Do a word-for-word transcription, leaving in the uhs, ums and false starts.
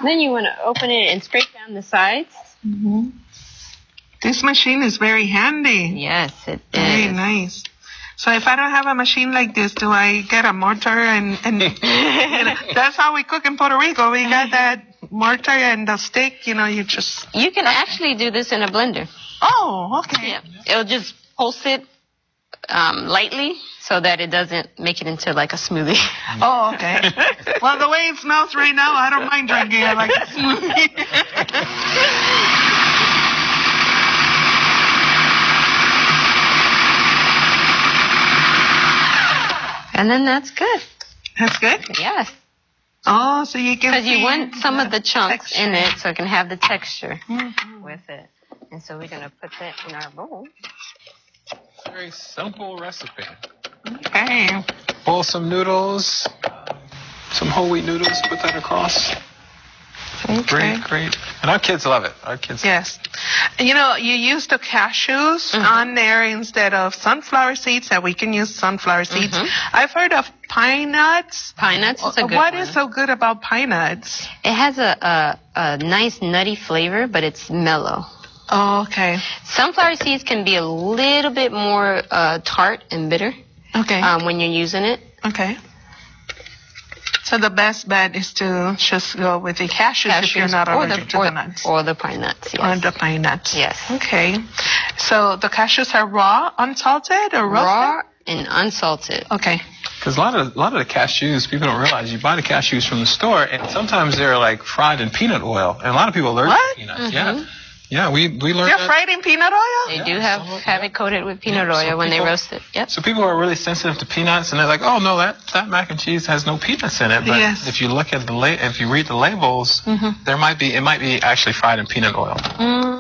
Then you want to open it and scrape down the sides. Mm-hmm. This machine is very handy. Yes, it is. Very nice. So if I don't have a machine like this, do I get a mortar and, and you know, that's how we cook in Puerto Rico. We got that mortar and the stick, you know, you just... You can actually do this in a blender. Oh, okay. Yeah. It'll just pulse it um, lightly so that it doesn't make it into like a smoothie. Oh, okay. Well, the way it smells right now, I don't mind drinking it like a smoothie. And then that's good. That's good? Yes. Oh, so you can Because you want some the of the chunks texture. in it so it can have the texture Mm-hmm. with it. And so we're going to put that in our bowl. Very simple recipe. Okay. Boil some noodles, some whole wheat noodles, put that across. Okay. Great, great. And our kids love it. Our kids. Yes. You know, you use the cashews Mm-hmm. on there instead of sunflower seeds, that we can use sunflower seeds. Mm-hmm. I've heard of pine nuts. Pine nuts is a good What one. is so good about pine nuts? It has a, a, a nice nutty flavor, but it's mellow. Oh, okay. Sunflower seeds can be a little bit more uh, tart and bitter Okay. um, when you're using it. Okay. So the best bet is to just go with the cashews, if you're not or allergic the, to or, the nuts. or the pine nuts, Or yes. the pine nuts. Yes. Okay. So the cashews are raw, unsalted, or roasted? Raw and unsalted. Okay. Because a lot of a lot of the cashews, people don't realize you buy the cashews from the store, and sometimes they're like fried in peanut oil, and a lot of people are allergic What? to peanuts. Mm-hmm. Yeah, yeah, we we learned They're that. fried in peanut oil? They Yeah, do have, some of- have it coated with peanut Yeah, oil some when they people- roast it. Yep. So people are really sensitive to peanuts, and they're like, "Oh no, that, that mac and cheese has no peanuts in it." But Yes. if you look at the la- if you read the labels, Mhm. there might be it might be actually fried in peanut oil. Mm.